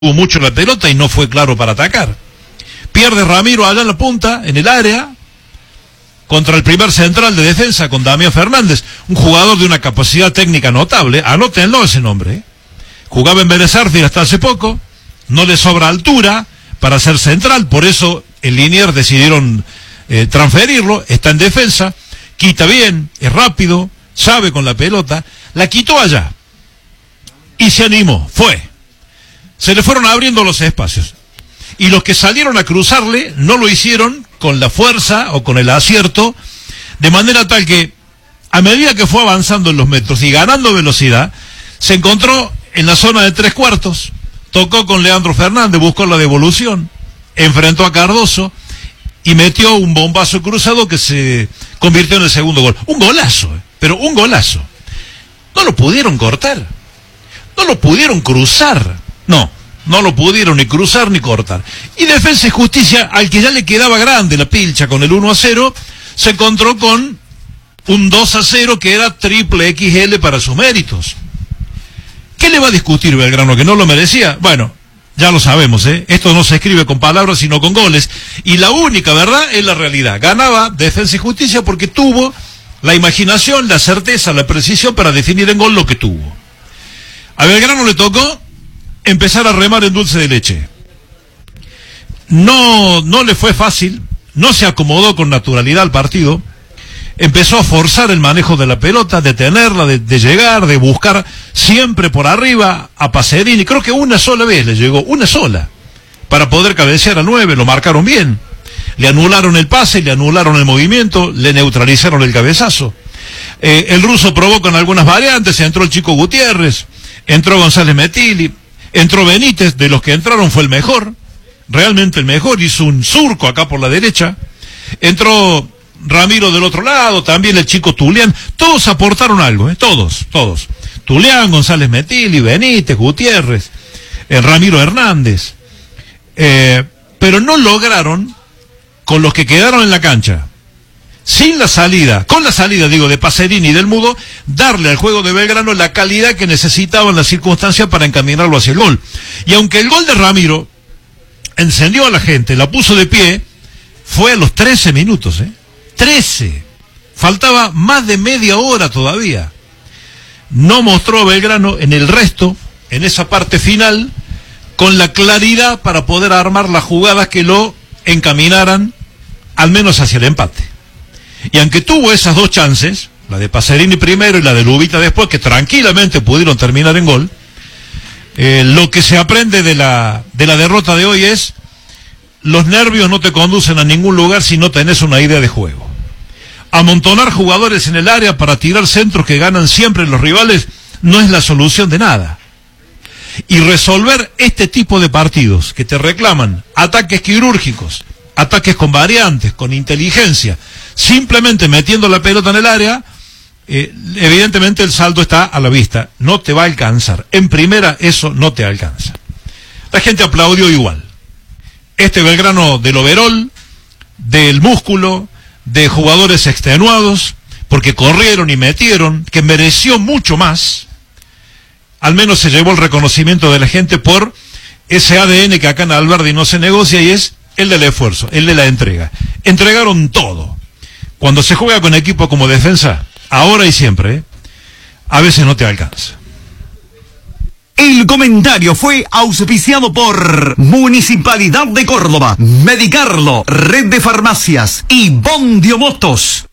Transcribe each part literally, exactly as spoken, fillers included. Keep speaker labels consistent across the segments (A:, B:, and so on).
A: tuvo mucho la pelota y no fue claro para atacar. Pierde Ramiro allá en la punta, en el área, contra el primer central de defensa con Damián Fernández, un jugador de una capacidad técnica notable. Anótenlo ese nombre, ¿eh? Jugaba en Vélez Sarsfield hasta hace poco, no le sobra altura para ser central, por eso en Liniers decidieron eh, transferirlo. Está en defensa, quita bien, es rápido, sabe con la pelota, la quitó allá y se animó, fue. Se le fueron abriendo los espacios y los que salieron a cruzarle no lo hicieron con la fuerza o con el acierto, de manera tal que a medida que fue avanzando en los metros y ganando velocidad, se encontró en la zona de tres cuartos, tocó con Leandro Fernández, buscó la devolución, enfrentó a Cardoso y metió un bombazo cruzado que se convirtió en el segundo gol. Un golazo, eh, pero un golazo. No lo pudieron cortar, no lo pudieron cruzar, no, no lo pudieron ni cruzar ni cortar. Y Defensa y Justicia, al que ya le quedaba grande la pilcha con el uno a cero, se encontró con un dos a cero que era triple equis ele para sus méritos. ¿Qué le va a discutir Belgrano, que no lo merecía? Bueno, ya lo sabemos, ¿eh? Esto no se escribe con palabras, sino con goles. Y la única verdad es la realidad. Ganaba Defensa y Justicia porque tuvo la imaginación, la certeza, la precisión para definir en gol lo que tuvo. A Belgrano le tocó empezar a remar en dulce de leche. No, no le fue fácil, no se acomodó con naturalidad al partido. Empezó a forzar el manejo de la pelota, de tenerla, de, de llegar, de buscar siempre por arriba a Pacerini. Creo que una sola vez le llegó, una sola, para poder cabecear a nueve, lo marcaron bien. Le anularon el pase, le anularon el movimiento, le neutralizaron el cabezazo. Eh, el ruso probó con algunas variantes, entró el chico Gutiérrez, entró González Metilli, entró Benítez, de los que entraron fue el mejor, realmente el mejor, hizo un surco acá por la derecha, entró Ramiro del otro lado, también el chico Tulián, todos aportaron algo, ¿eh? todos, todos. Tulián, González Metilli, Benítez, Gutiérrez, eh, Ramiro Hernández, eh, pero no lograron, con los que quedaron en la cancha, sin la salida, con la salida, digo, de Pacerini y del Mudo, darle al juego de Belgrano la calidad que necesitaban las circunstancias para encaminarlo hacia el gol. Y aunque el gol de Ramiro encendió a la gente, la puso de pie, fue a los trece minutos, ¿eh? trece. Faltaba más de media hora todavía. No mostró Belgrano en el resto, en esa parte final, con la claridad para poder armar las jugadas que lo encaminaran al menos hacia el empate. Y aunque tuvo esas dos chances, la de Pacerini primero y la de Lubita después, que tranquilamente pudieron terminar en gol, eh, lo que se aprende de la, de la derrota de hoy es: los nervios no te conducen a ningún lugar si no tenés una idea de juego. Amontonar jugadores en el área para tirar centros que ganan siempre los rivales no es la solución de nada. Y resolver este tipo de partidos que te reclaman ataques quirúrgicos, ataques con variantes, con inteligencia, simplemente metiendo la pelota en el área, eh, evidentemente el saldo está a la vista. No te va a alcanzar. En primera eso no te alcanza. La gente aplaudió igual. Este Belgrano del overol, del músculo, de jugadores extenuados, porque corrieron y metieron, que mereció mucho más, al menos se llevó el reconocimiento de la gente por ese A D N que acá en Alberdi no se negocia, y es el del esfuerzo, el de la entrega. Entregaron todo. Cuando se juega con equipo como Defensa, ahora y siempre, ¿eh? a veces no te alcanza.
B: El comentario fue auspiciado por Municipalidad de Córdoba, Medicarlo, Red de Farmacias y Bondio Motos.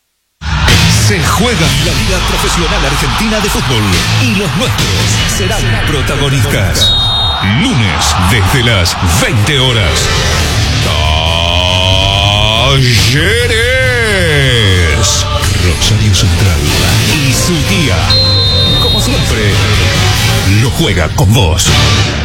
C: Se juega la Liga Profesional Argentina de Fútbol y los nuestros serán protagonistas. Lunes desde las veinte horas. Talleres, Rosario Central y su guía, como siempre, lo juega con vos.